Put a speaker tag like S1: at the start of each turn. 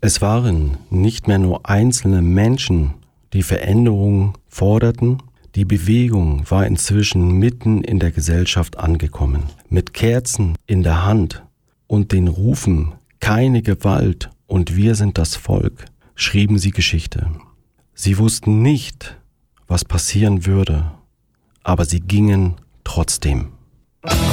S1: Es waren nicht mehr nur einzelne Menschen, die Veränderung forderten. Die Bewegung war inzwischen mitten in der Gesellschaft angekommen. Mit Kerzen in der Hand und den Rufen „Keine Gewalt und wir sind das Volk" schrieben sie Geschichte. Sie wussten nicht, was passieren würde, aber sie gingen trotzdem.